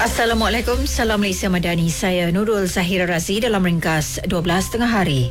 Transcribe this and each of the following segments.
Assalamualaikum, Salam Malaysia Madani. Saya Nurul Zahira Razi dalam ringkas 12 tengah hari.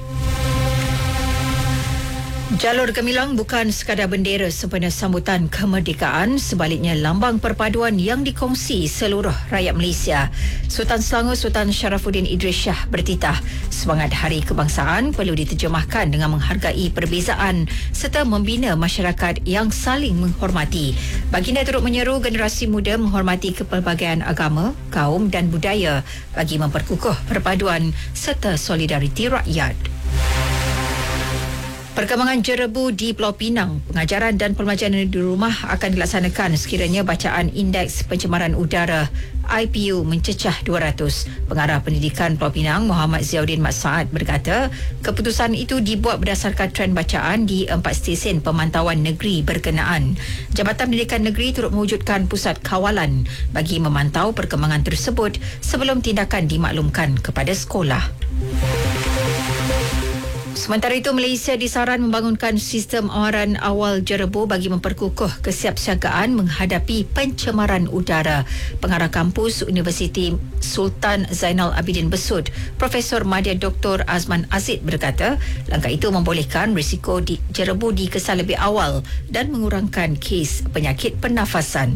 Jalur Gemilang bukan sekadar bendera sempena sambutan kemerdekaan, sebaliknya lambang perpaduan yang dikongsi seluruh rakyat Malaysia. Sultan Selangor Sultan Sharafuddin Idris Shah bertitah, semangat Hari Kebangsaan perlu diterjemahkan dengan menghargai perbezaan serta membina masyarakat yang saling menghormati. Baginda turut menyeru generasi muda menghormati kepelbagaian agama, kaum dan budaya bagi memperkukuh perpaduan serta solidariti rakyat. Perkembangan jerebu di Pulau Pinang, pengajaran dan pembelajaran di rumah akan dilaksanakan sekiranya bacaan Indeks Pencemaran Udara IPU mencecah 200. Pengarah Pendidikan Pulau Pinang, Muhammad Ziauddin Mat Saad berkata, keputusan itu dibuat berdasarkan trend bacaan di 4 stesen pemantauan negeri berkenaan. Jabatan Pendidikan Negeri turut mewujudkan pusat kawalan bagi memantau perkembangan tersebut sebelum tindakan dimaklumkan kepada sekolah. Sementara itu, Malaysia disaran membangunkan sistem awaran awal jerebu bagi memperkukuh kesiapsiagaan menghadapi pencemaran udara. Pengarah kampus Universiti Sultan Zainal Abidin Besut, Profesor Madya Dr. Azman Azid berkata, langkah itu membolehkan risiko jerebu dikesan lebih awal dan mengurangkan kes penyakit pernafasan.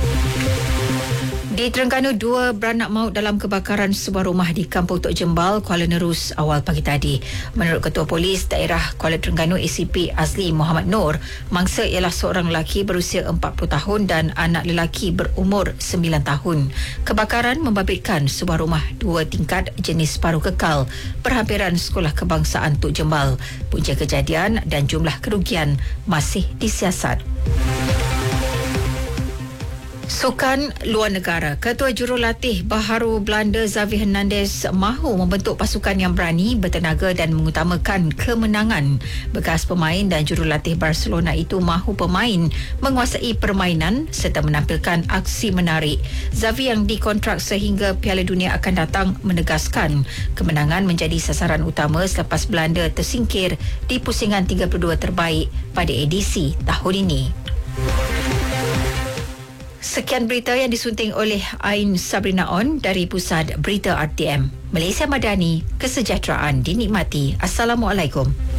Di Terengganu, 2 beranak maut dalam kebakaran sebuah rumah di Kampung Tok Jembal, Kuala Nerus awal pagi tadi. Menurut Ketua Polis Daerah Kuala Terengganu ACP Azli Muhammad Noor, mangsa ialah seorang lelaki berusia 40 tahun dan anak lelaki berumur 9 tahun. Kebakaran membabitkan sebuah rumah 2 tingkat jenis paruh kekal berhampiran Sekolah Kebangsaan Tok Jembal. Punca kejadian dan jumlah kerugian masih disiasat. Sukan luar negara. Ketua Jurulatih Baharu Belanda Xavi Hernandez mahu membentuk pasukan yang berani, bertenaga dan mengutamakan kemenangan. Bekas pemain dan jurulatih Barcelona itu mahu pemain menguasai permainan serta menampilkan aksi menarik. Xavi yang dikontrak sehingga Piala Dunia akan datang menegaskan kemenangan menjadi sasaran utama selepas Belanda tersingkir di pusingan 32 terbaik pada edisi tahun ini. Sekian berita yang disunting oleh Ain Sabrina On dari Pusat Berita RTM. Malaysia Madani, kesejahteraan dinikmati. Assalamualaikum.